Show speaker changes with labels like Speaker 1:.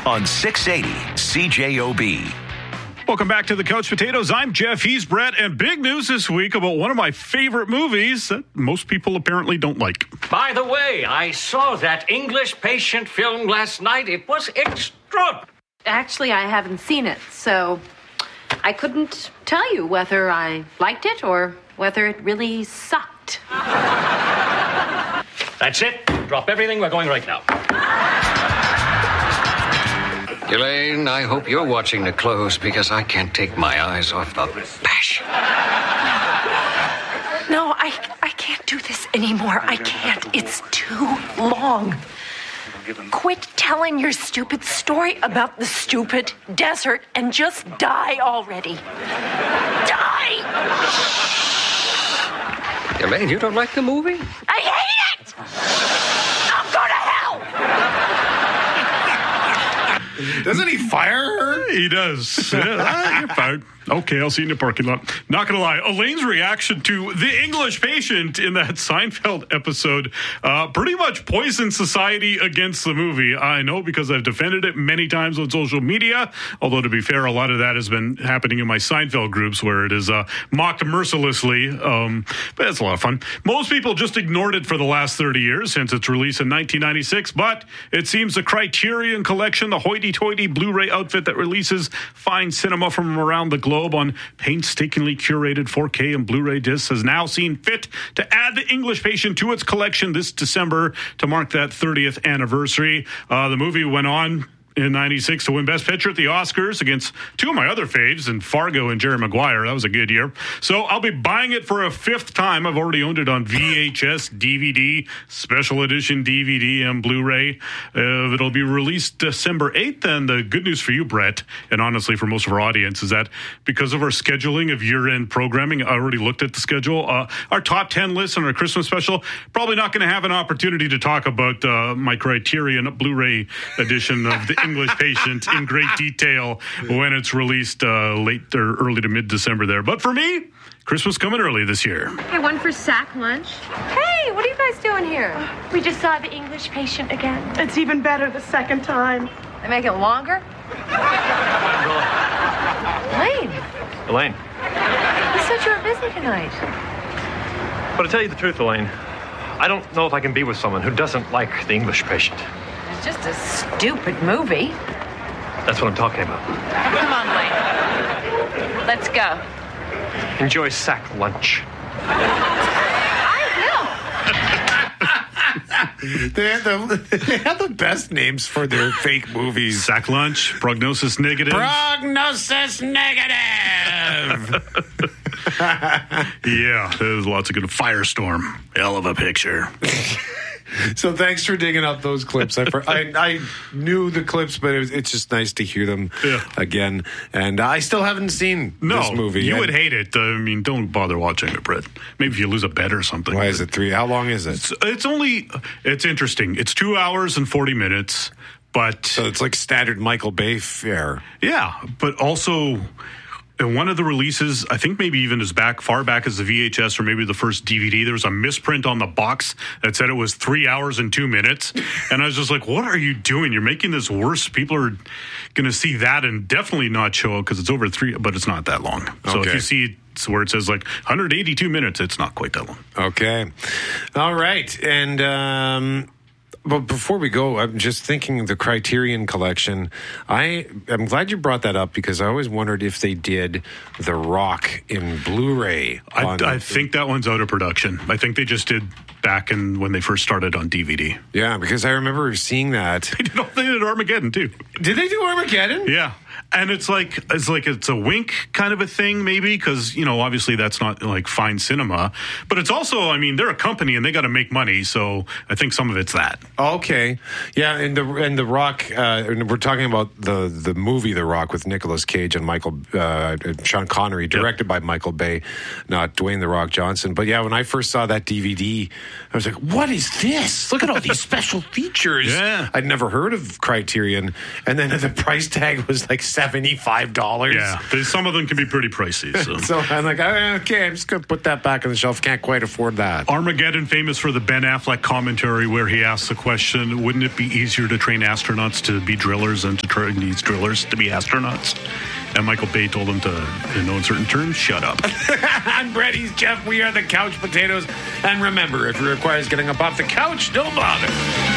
Speaker 1: on 680 CJOB.
Speaker 2: Welcome back to the Couch Potatoes. I'm Jeff. He's Brett. And big news this week about one of my favorite movies that most people apparently don't like.
Speaker 3: By the way, I saw that English Patient film last night. It was extraordinary.
Speaker 4: Actually, I haven't seen it, so I couldn't tell you whether I liked it or whether it really sucked.
Speaker 3: That's it. Drop everything. We're going right now.
Speaker 5: Elaine, I hope you're watching the clothes because I can't take my eyes off the passion.
Speaker 6: No, I can't do this anymore. I can't. It's too long. Quit telling your stupid story about the stupid desert and just die already. Die!
Speaker 5: Elaine, you don't like the movie?
Speaker 6: I hate it! I'm going to hell!
Speaker 7: Doesn't he fire her?
Speaker 2: He does. Yeah, you're fired. Okay, I'll see you in the parking lot. Not going to lie, Elaine's reaction to The English Patient in that Seinfeld episode pretty much poisoned society against the movie. I know because I've defended it many times on social media, although to be fair, a lot of that has been happening in my Seinfeld groups where it is mocked mercilessly, but it's a lot of fun. Most people just ignored it for the last 30 years since its release in 1996, but it seems the Criterion Collection, the hoity-toity Blu-ray outfit that releases fine cinema from around the globe on painstakingly curated 4K and Blu-ray discs, has now seen fit to add The English Patient to its collection this December to mark that 30th anniversary. The movie went on in 96 to win Best Picture at the Oscars against two of my other faves in Fargo and Jerry Maguire. That was a good year. So I'll be buying it for a fifth time. I've already owned it on VHS, DVD, special edition DVD, and Blu-ray. It'll be released December 8th. And the good news for you, Brett, and honestly for most of our audience, is that because of our scheduling of year-end programming, I already looked at the schedule. Our top 10 list on our Christmas special, probably not going to have an opportunity to talk about my Criterion Blu-ray edition of The English Patient in great detail when it's released late or early to mid-December there. But for me, Christmas coming early this year.
Speaker 4: Hey, one for sack lunch. Hey, what are you guys doing here?
Speaker 6: We just saw The English Patient again.
Speaker 8: It's even better the second time.
Speaker 4: They make it longer?
Speaker 9: Elaine.
Speaker 4: You said you were busy tonight.
Speaker 9: But to tell you the truth, Elaine, I don't know if I can be with someone who doesn't like The English Patient.
Speaker 4: It's just a stupid movie.
Speaker 9: That's what I'm talking about.
Speaker 4: Come on, Lane. Let's go.
Speaker 9: Enjoy sack lunch.
Speaker 7: They have the best names for their fake movies.
Speaker 2: Sack Lunch, Prognosis Negative.
Speaker 7: Prognosis Negative!
Speaker 2: Yeah, there's lots of good. Firestorm. Hell of a picture.
Speaker 7: So thanks for digging up those clips. I knew the clips, but it's just nice to hear them again. And I still haven't seen this movie.
Speaker 2: You would hate it. I mean, don't bother watching it, Brett. Maybe if you lose a bet or something.
Speaker 7: Why is it 3? How long is it?
Speaker 2: It's interesting. It's 2 hours and 40 minutes, but...
Speaker 7: So it's like standard Michael Bay fare.
Speaker 2: Yeah, but also... In one of the releases, I think maybe even as far back as the VHS or maybe the first DVD, there was a misprint on the box that said it was 3 hours and 2 minutes. And I was just like, what are you doing? You're making this worse. People are going to see that and definitely not show up because it's over 3, but it's not that long. So if you see where it says like 182 minutes, it's not quite that long.
Speaker 7: Okay. All right. And... But before we go, I'm just thinking the Criterion Collection. I'm glad you brought that up because I always wondered if they did The Rock in Blu-ray.
Speaker 2: I think that one's out of production. I think they just did back when they first started on DVD.
Speaker 7: Yeah, because I remember seeing that.
Speaker 2: They did Armageddon too.
Speaker 7: Did they do Armageddon?
Speaker 2: Yeah. And it's like it's a wink kind of a thing, maybe, because, obviously that's not like fine cinema. But it's also, I mean, they're a company and they got to make money. So I think some of it's that.
Speaker 7: Okay. Yeah. And the Rock, we're talking about the movie The Rock with Nicolas Cage and Sean Connery, directed by Michael Bay, not Dwayne The Rock Johnson. But yeah, when I first saw that DVD, I was like, what is this? Look at all these special features.
Speaker 2: Yeah.
Speaker 7: I'd never heard of Criterion. And then the price tag was like $75.
Speaker 2: Yeah, some of them can be pretty pricey. So,
Speaker 7: So I'm like, okay, I'm just going to put that back on the shelf. Can't quite afford that.
Speaker 2: Armageddon, famous for the Ben Affleck commentary where he asks the question, wouldn't it be easier to train astronauts to be drillers than to train these drillers to be astronauts? And Michael Bay told him to, in no uncertain terms, shut up.
Speaker 7: I'm Brett, he's Jeff. We are the Couch Potatoes. And remember, if it requires getting up off the couch, don't bother.